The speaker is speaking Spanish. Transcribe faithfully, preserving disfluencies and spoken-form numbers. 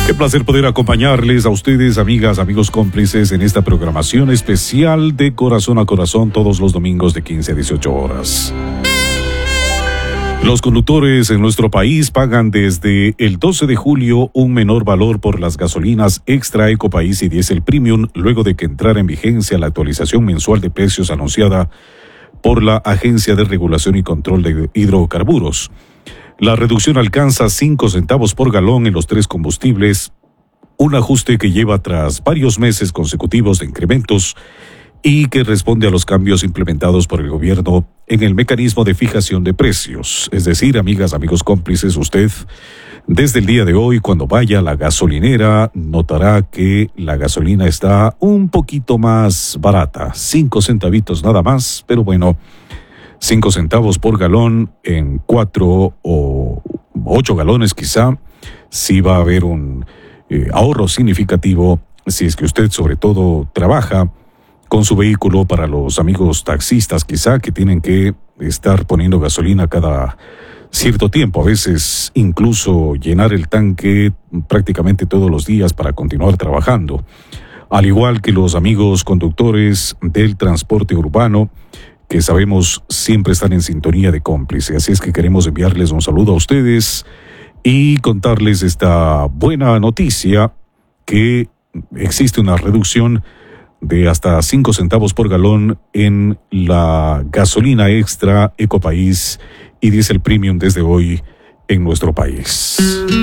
Qué placer poder acompañarles a ustedes, amigas, amigos cómplices, en esta programación especial de Corazón a Corazón todos los domingos de quince a dieciocho horas. Los conductores en nuestro país pagan desde el doce de julio un menor valor por las gasolinas Extra, Ecopaís y Diesel Premium, luego de que entrara en vigencia la actualización mensual de precios anunciada por la Agencia de Regulación y Control de Hidrocarburos. La reducción alcanza cinco centavos por galón en los tres combustibles, un ajuste que lleva tras varios meses consecutivos de incrementos y que responde a los cambios implementados por el gobierno en el mecanismo de fijación de precios. Es decir, amigas, amigos cómplices, usted desde el día de hoy, cuando vaya a la gasolinera, notará que la gasolina está un poquito más barata, cinco centavitos nada más, pero bueno, cinco centavos por galón en cuatro o ocho galones quizá, sí va a haber un eh, ahorro significativo si es que usted sobre todo trabaja con su vehículo. Para los amigos taxistas quizá que tienen que estar poniendo gasolina cada cierto tiempo, a veces incluso llenar el tanque prácticamente todos los días para continuar trabajando. Al igual que los amigos conductores del transporte urbano, que sabemos siempre están en sintonía de cómplice. Así es que queremos enviarles un saludo a ustedes y contarles esta buena noticia, que existe una reducción de hasta cinco centavos por galón en la gasolina Extra, Ecopaís y Diesel Premium desde hoy en nuestro país.